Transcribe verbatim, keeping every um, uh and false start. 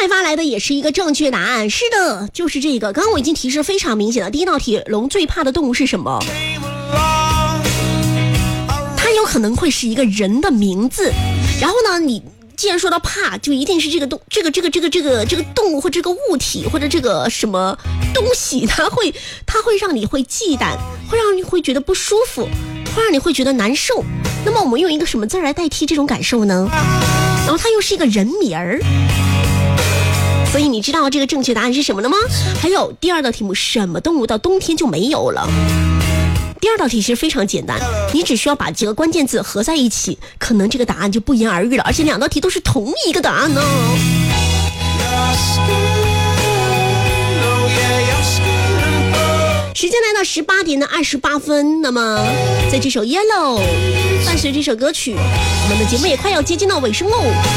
发来的也是一个正确答案，是的，就是这个。刚刚我已经提示非常明显了，第一道题，龙最怕的动物是什么？它有可能会是一个人的名字，然后呢，你既然说到怕，就一定是这个动这个这个这个这个这个动物或这个物体或者这个什么东西，它会它会让你会忌惮，会让你会觉得不舒服，会让你会觉得难受。那么我们用一个什么字来代替这种感受呢？然后它又是一个人名儿，所以你知道这个正确答案是什么了吗？还有第二道题目，什么动物到冬天就没有了？第二道题其实非常简单，你只需要把几个关键字合在一起，可能这个答案就不言而喻了。而且两道题都是同一个答案呢。时间来到十八点的二十八分，那么在这首 Yellow 伴随这首歌曲，我们的节目也快要接近到尾声喽。